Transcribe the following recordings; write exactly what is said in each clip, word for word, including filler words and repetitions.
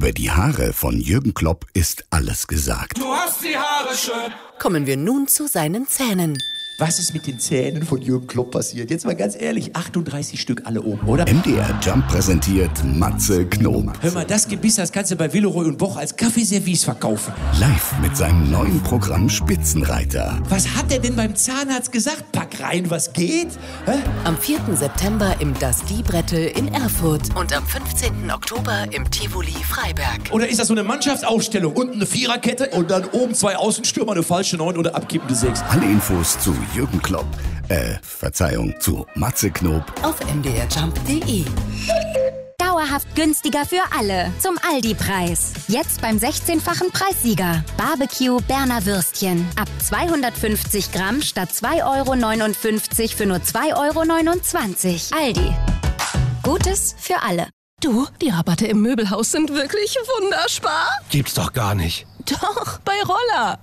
Über die Haare von Jürgen Klopp ist alles gesagt. Du hast die Haare schön. Kommen wir nun zu seinen Zähnen. Was ist mit den Zähnen von Jürgen Klopp passiert? Jetzt mal ganz ehrlich, achtunddreißig Stück alle oben, oder? M D R Jump präsentiert Matze Knob. Hör mal, das Gebiss, das kannst du bei Villeroy und Boch als Kaffeeservice verkaufen. Live mit seinem neuen Programm Spitzenreiter. Was hat der denn beim Zahnarzt gesagt? Pack rein, was geht? Hä? Am vierten September im Das Diebrettel in Erfurt und am fünfzehnten Oktober im Tivoli Freiberg. Oder ist das so eine Mannschaftsaufstellung? Unten eine Viererkette und dann oben zwei Außenstürmer, eine falsche Neun oder abkippende Sechs. Alle Infos zu Jürgen Klopp, äh, Verzeihung, zu Matze Knob auf m d r jump punkt d e. Dauerhaft günstiger für alle. Zum Aldi-Preis. Jetzt beim sechzehnfachen Preissieger. Barbecue Berner Würstchen. Ab zweihundertfünfzig Gramm statt zwei Euro neunundfünfzig für nur zwei Euro neunundzwanzig. Aldi. Gutes für alle. Du, die Rabatte im Möbelhaus sind wirklich wunderspar. Gibt's doch gar nicht. Doch, bei Roller.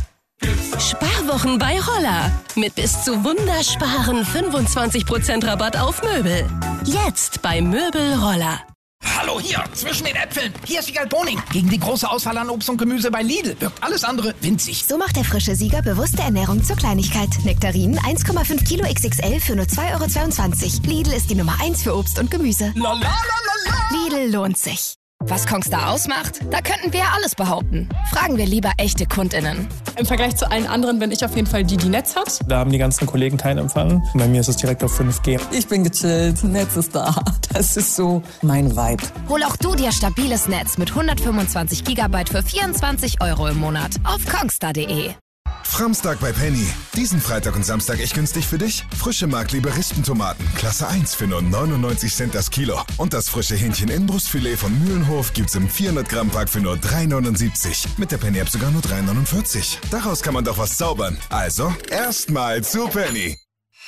Sparwochen bei Roller. Mit bis zu wundersparen fünfundzwanzig Prozent Rabatt auf Möbel. Jetzt bei Möbel Roller. Hallo, hier, zwischen den Äpfeln. Hier ist Wiegald Boning. Gegen die große Auswahl an Obst und Gemüse bei Lidl wirkt alles andere winzig. So macht der frische Sieger bewusste Ernährung zur Kleinigkeit. Nektarinen eins Komma fünf Kilo X X L für nur zwei Euro zweiundzwanzig. Lidl ist die Nummer eins für Obst und Gemüse. La, la, la, la, la. Lidl lohnt sich. Was Kongstar ausmacht? Da könnten wir alles behaupten. Fragen wir lieber echte KundInnen. Im Vergleich zu allen anderen bin ich auf jeden Fall die, die Netz hat. Da haben die ganzen Kollegen keinen Empfang. Bei mir ist es direkt auf fünf G. Ich bin gechillt, Netz ist da. Das ist so mein Vibe. Hol auch du dir stabiles Netz mit hundertfünfundzwanzig Gigabyte für vierundzwanzig Euro im Monat auf kongstar punkt de. Framstag bei Penny. Diesen Freitag und Samstag echt günstig für dich? Frische Mark-Liberistentomaten, Klasse eins für nur neunundneunzig Cent das Kilo. Und das frische Hähnchen-Inbrustfilet von Mühlenhof gibt's im vierhundert Gramm Pack für nur drei neunundsiebzig. Mit der Penny-App sogar nur drei neunundvierzig. Daraus kann man doch was zaubern. Also, erstmal zu Penny.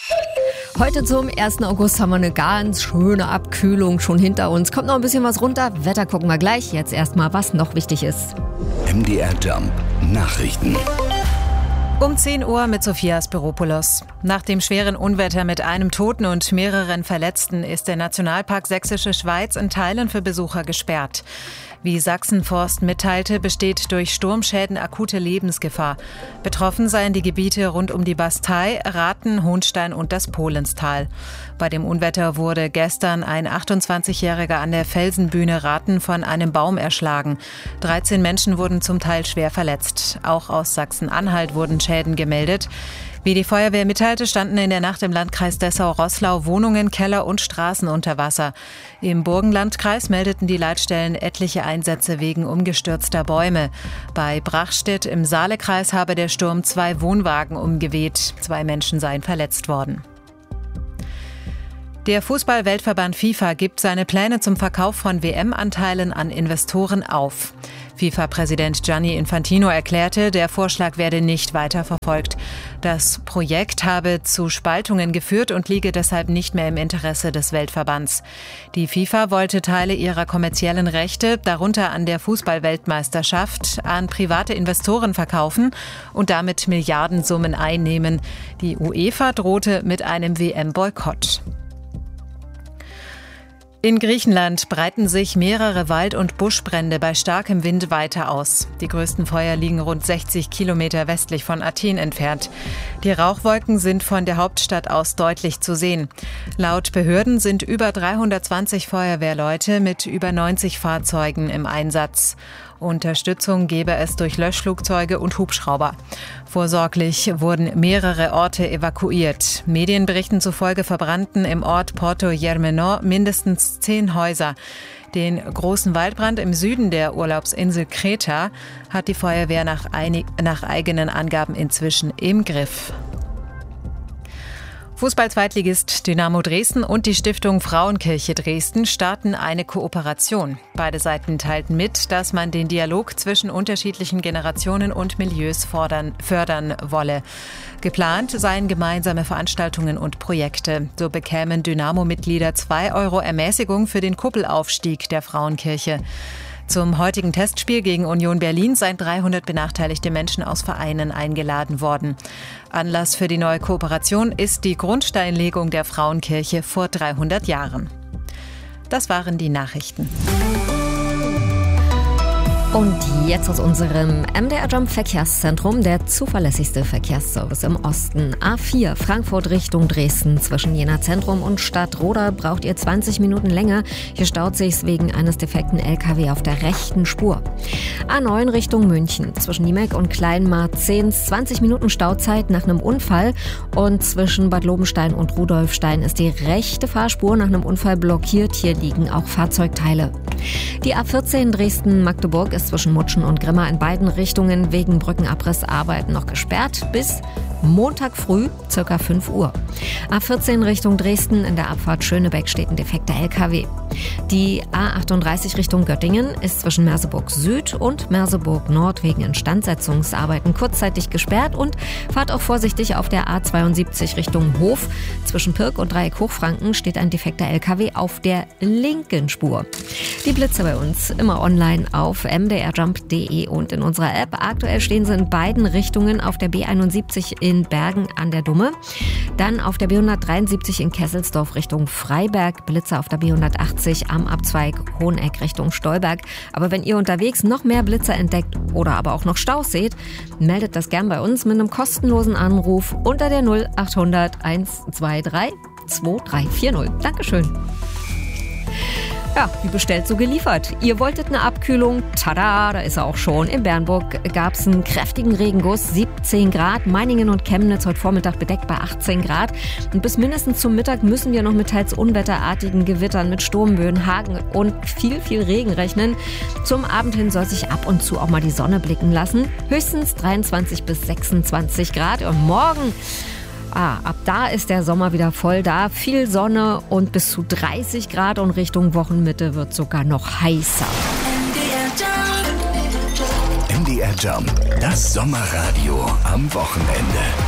Heute zum ersten August haben wir eine ganz schöne Abkühlung schon hinter uns. Kommt noch ein bisschen was runter. Wetter gucken wir gleich. Jetzt erstmal, was noch wichtig ist. M D R Jump Nachrichten. Um zehn Uhr mit Sophia Spiropoulos. Nach dem schweren Unwetter mit einem Toten und mehreren Verletzten ist der Nationalpark Sächsische Schweiz in Teilen für Besucher gesperrt. Wie Sachsenforst mitteilte, besteht durch Sturmschäden akute Lebensgefahr. Betroffen seien die Gebiete rund um die Bastei, Rathen, Hohnstein und das Polenstal. Bei dem Unwetter wurde gestern ein achtundzwanzigjähriger an der Felsenbühne Rathen von einem Baum erschlagen. dreizehn Menschen wurden zum Teil schwer verletzt. Auch aus Sachsen-Anhalt wurden Schäden gemeldet. Wie die Feuerwehr mitteilte, standen in der Nacht im Landkreis Dessau-Roßlau Wohnungen, Keller und Straßen unter Wasser. Im Burgenlandkreis meldeten die Leitstellen etliche Einsätze wegen umgestürzter Bäume. Bei Brachstedt im Saalekreis habe der Sturm zwei Wohnwagen umgeweht. Zwei Menschen seien verletzt worden. Der Fußball-Weltverband FIFA gibt seine Pläne zum Verkauf von W M-Anteilen an Investoren auf. FIFA-Präsident Gianni Infantino erklärte, der Vorschlag werde nicht weiter verfolgt. Das Projekt habe zu Spaltungen geführt und liege deshalb nicht mehr im Interesse des Weltverbands. Die FIFA wollte Teile ihrer kommerziellen Rechte, darunter an der Fußball-Weltmeisterschaft, an private Investoren verkaufen und damit Milliardensummen einnehmen. Die UEFA drohte mit einem W M-Boykott. In Griechenland breiten sich mehrere Wald- und Buschbrände bei starkem Wind weiter aus. Die größten Feuer liegen rund sechzig Kilometer westlich von Athen entfernt. Die Rauchwolken sind von der Hauptstadt aus deutlich zu sehen. Laut Behörden sind über dreihundertzwanzig Feuerwehrleute mit über neunzig Fahrzeugen im Einsatz. Unterstützung gebe es durch Löschflugzeuge und Hubschrauber. Vorsorglich wurden mehrere Orte evakuiert. Medienberichten zufolge verbrannten im Ort Porto Germenos mindestens zehn Häuser. Den großen Waldbrand im Süden der Urlaubsinsel Kreta hat die Feuerwehr nach, einig, nach eigenen Angaben inzwischen im Griff. Fußball-Zweitligist Dynamo Dresden und die Stiftung Frauenkirche Dresden starten eine Kooperation. Beide Seiten teilten mit, dass man den Dialog zwischen unterschiedlichen Generationen und Milieus fordern, fördern wolle. Geplant seien gemeinsame Veranstaltungen und Projekte. So bekämen Dynamo-Mitglieder zwei Euro Ermäßigung für den Kuppelaufstieg der Frauenkirche. Zum heutigen Testspiel gegen Union Berlin seien dreihundert benachteiligte Menschen aus Vereinen eingeladen worden. Anlass für die neue Kooperation ist die Grundsteinlegung der Frauenkirche vor dreihundert Jahren. Das waren die Nachrichten. Und jetzt aus unserem M D R Jump Verkehrszentrum, der zuverlässigste Verkehrsservice im Osten. A vier Frankfurt Richtung Dresden. Zwischen Jena Zentrum und Stadtroda braucht ihr zwanzig Minuten länger. Hier staut sich's wegen eines defekten L K W auf der rechten Spur. A neun Richtung München. Zwischen Niemek und Kleinmarzehns zwanzig Minuten Stauzeit nach einem Unfall. Und zwischen Bad Lobenstein und Rudolfstein ist die rechte Fahrspur nach einem Unfall blockiert. Hier liegen auch Fahrzeugteile. Die A vierzehn Dresden-Magdeburg ist zwischen Mutschen und Grimma in beiden Richtungen wegen Brückenabrissarbeiten noch gesperrt bis Montag früh, circa fünf Uhr. A vierzehn Richtung Dresden, in der Abfahrt Schönebeck steht ein defekter L K W. Die A achtunddreißig Richtung Göttingen ist zwischen Merseburg Süd und Merseburg Nord wegen Instandsetzungsarbeiten kurzzeitig gesperrt und fahrt auch vorsichtig auf der A zweiundsiebzig Richtung Hof. Zwischen Pirk und Dreieck Hochfranken steht ein defekter L K W auf der linken Spur. Die Blitze bei uns immer online auf m d r jump punkt d e und in unserer App. Aktuell stehen sie in beiden Richtungen auf der B einundsiebzig in Bergen an der Dumme. Dann auf der B hundertdreiundsiebzig in Kesselsdorf Richtung Freiberg. Blitze auf der B hundertachtzig am Abzweig Hoheneck Richtung Stolberg. Aber wenn ihr unterwegs noch mehr Blitze entdeckt oder aber auch noch Staus seht, meldet das gern bei uns mit einem kostenlosen Anruf unter der null achthundert hundertzweiundzwanzig zweiunddreißig vierzig. Dankeschön. Ja, wie bestellt, so geliefert. Ihr wolltet eine Abkühlung? Tada, da ist er auch schon. In Bernburg gab es einen kräftigen Regenguss, siebzehn Grad. Meiningen und Chemnitz heute Vormittag bedeckt bei achtzehn Grad. Und bis mindestens zum Mittag müssen wir noch mit teils unwetterartigen Gewittern mit Sturmböen, Hagen und viel, viel Regen rechnen. Zum Abend hin soll sich ab und zu auch mal die Sonne blicken lassen. Höchstens dreiundzwanzig bis sechsundzwanzig Grad. Und morgen... Ah, ab da ist der Sommer wieder voll da. Viel Sonne und bis zu dreißig Grad und Richtung Wochenmitte wird sogar noch heißer. M D R Jump, das Sommerradio am Wochenende.